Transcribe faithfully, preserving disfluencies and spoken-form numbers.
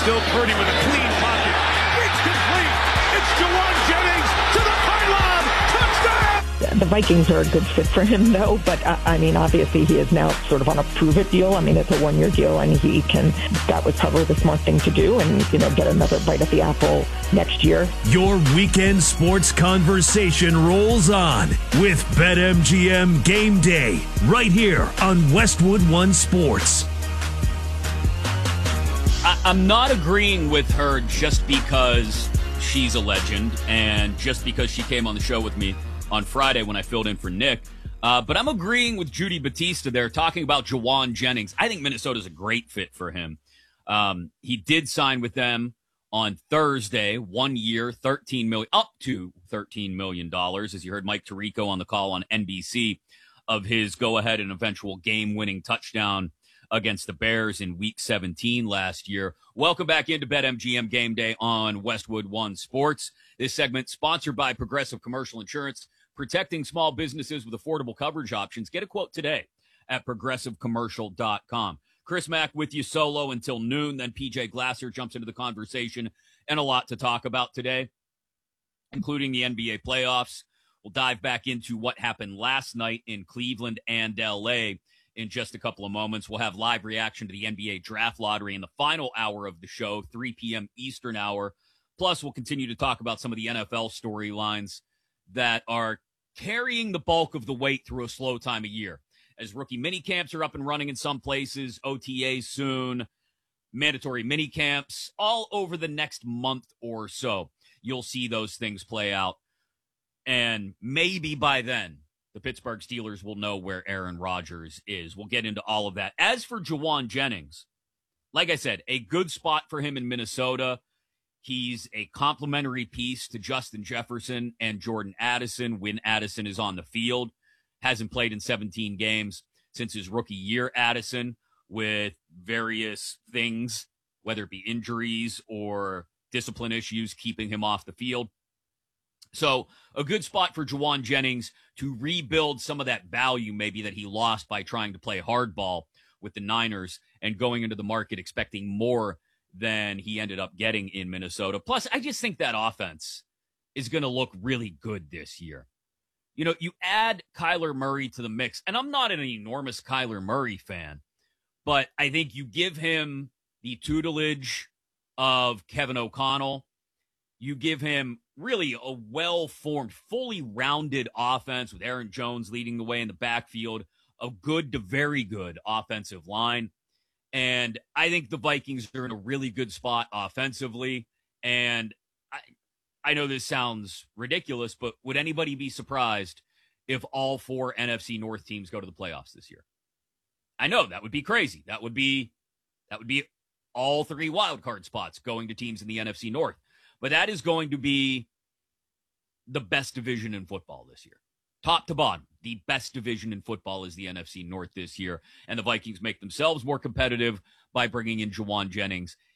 Still Purdy with a clean pocket. It's complete. It's Jauan Jennings to the pylon. Touchdown! The Vikings are a good fit for him, though. But, uh, I mean, obviously he is now sort of on a prove-it deal. I mean, it's a one-year deal, and he can, that was probably the smart thing to do, and, you know, get another bite at the apple next year. Your weekend sports conversation rolls on with BetMGM Game Day right here on Westwood One Sports. I- I'm not agreeing with her just because she's a legend and just because she came on the show with me on Friday when I filled in for Nick. Uh, but I'm agreeing with Judy Batista there, talking about Jauan Jennings. I think Minnesota's a great fit for him. Um, he did sign with them on Thursday, one year, thirteen million dollars, up to thirteen million dollars, as you heard Mike Tirico on the call on N B C of his go-ahead and eventual game-winning touchdown against the Bears in Week seventeen last year. Welcome back into BetMGM Game Day on Westwood One Sports. This segment sponsored by Progressive Commercial Insurance, protecting small businesses with affordable coverage options. Get a quote today at progressive commercial dot com. Chris Mack with you solo until noon. Then P J Glasser jumps into the conversation, and a lot to talk about today, including the N B A playoffs. We'll dive back into what happened last night in Cleveland and L A in just a couple of moments. We'll have live reaction to the N B A draft lottery in the final hour of the show, three p.m. Eastern hour. Plus, we'll continue to talk about some of the N F L storylines that are carrying the bulk of the weight through a slow time of year. As rookie mini camps are up and running in some places, O T As soon, mandatory mini camps, all over the next month or so. You'll see those things play out. And maybe by then, the Pittsburgh Steelers will know where Aaron Rodgers is. We'll get into all of that. As for Jauan Jennings, like I said, a good spot for him in Minnesota. He's a complementary piece to Justin Jefferson and Jordan Addison when Addison is on the field. Hasn't played in seventeen games since his rookie year, Addison, with various things, whether it be injuries or discipline issues, keeping him off the field. So a good spot for Jauan Jennings to rebuild some of that value maybe that he lost by trying to play hardball with the Niners and going into the market expecting more than he ended up getting in Minnesota. Plus, I just think that offense is going to look really good this year. You know, you add Kyler Murray to the mix, and I'm not an enormous Kyler Murray fan, but I think you give him the tutelage of Kevin O'Connell. You give him really a well-formed, fully rounded offense with Aaron Jones leading the way in the backfield, a good to very good offensive line. And I think the Vikings are in a really good spot offensively. And I, I know this sounds ridiculous, but would anybody be surprised if all four N F C North teams go to the playoffs this year? I know that would be crazy. That would be, that would be all three wildcard spots going to teams in the N F C North. But that is going to be the best division in football this year. Top to bottom, the best division in football is the N F C North this year. And the Vikings make themselves more competitive by bringing in Jauan Jennings